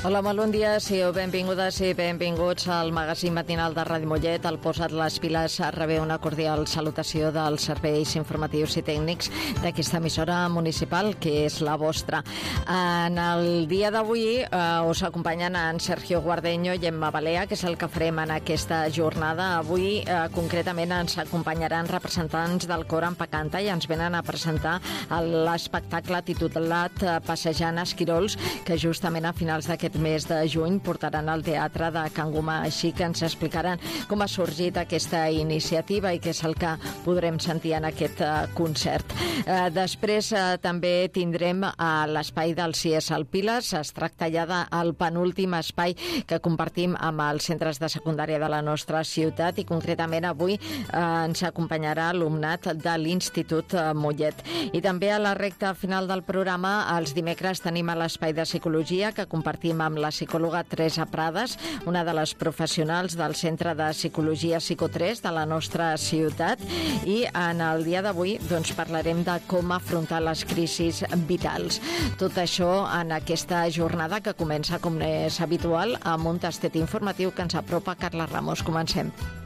Hola, molt bon dia, sigueu benvingudes i benvinguts al magazín matinal de Ràdio Mollet. El Posa't les piles rebé una cordial salutació dels serveis informatius i tècnics d'aquesta emissora municipal, que és la vostra. En el dia d'avui us acompanyen en Sergio Guardeño i Emma Balea, que és el que farem en aquesta jornada. Avui, concretament, ens acompanyaran representants del cor Empacanta i ens venen a presentar l'espectacle titulat Passejant Esquirols, que justament a finals d'aquest mes de juny portaran al teatre de Can Gomà. Així que ens explicaran com ha sorgit aquesta iniciativa i què és el que podrem sentir en aquest concert. Després també tindrem l'espai del CIES al Piles. Es tracta ja del penúltim espai que compartim amb els centres de secundària de la nostra ciutat i concretament avui ens acompanyarà alumnat de l'Institut Mollet. I també a la recta final del programa, els dimecres tenim a l'espai de psicologia que compartim amb la psicòloga Teresa Prades, una de les professionals del Centre de Psicologia Psico3 de la nostra ciutat, i en el dia d'avui parlarem de com afrontar les crisis vitals. Tot això en aquesta jornada que comença, com és habitual, amb un tastet informatiu que ens apropa Carla Ramos. Comencem.